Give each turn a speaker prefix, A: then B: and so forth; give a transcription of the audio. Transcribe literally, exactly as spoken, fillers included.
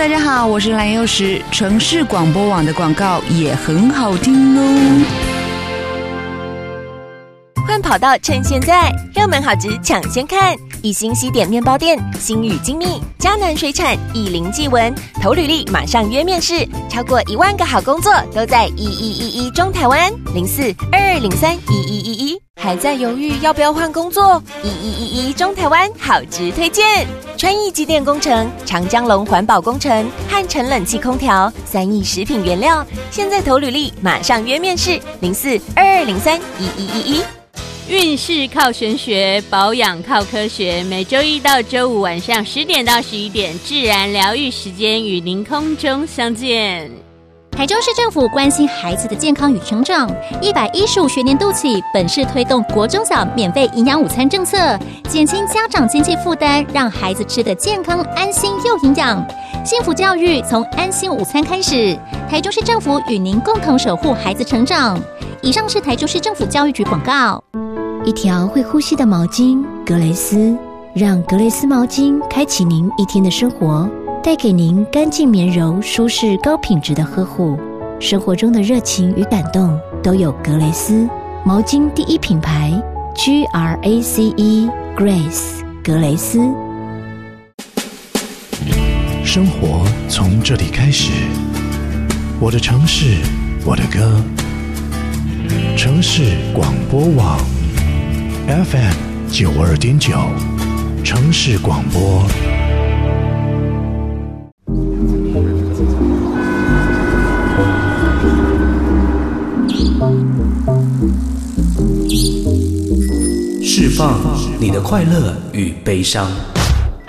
A: 大家好，我是蓝幼时。城市广播网的广告也很好听哦。
B: 换跑道趁现在，热门好值抢先看！一星西点面包店、星宇精密、嘉南水产、以林技文，投履历马上约面试，超过一万个好工作都在一一一一中台湾零四二二零三一一一一。还在犹豫要不要换工作？一一一一中台湾好职推荐，川艺机电工程、长江龙环保工程、汉城冷气空调、三益食品原料，现在投履历马上约面试，零四二二零三一一一一。
C: 运势靠玄学，保养靠科学。每周一到周五晚上十点到十一点，自然疗愈时间与您空中相见。
D: 台中市政府关心孩子的健康与成长，一百一十五学年度起，本市推动国中小免费营养午餐政策，减轻家长经济负担，让孩子吃得健康、安心又营养。幸福教育从安心午餐开始，台中市政府与您共同守护孩子成长。以上是台中市政府教育局广告。
E: 一条会呼吸的毛巾，格蕾丝，让格蕾丝毛巾开启您一天的生活，带给您干净绵柔、舒适高品质的呵护。生活中的热情与感动都有格蕾丝毛巾第一品牌 G R A C E Grace 格蕾丝。
F: 生活从这里开始，我的城市，我的歌。城市广播网 F M 九二点九，城市广播。
G: 释放你的快乐与悲伤，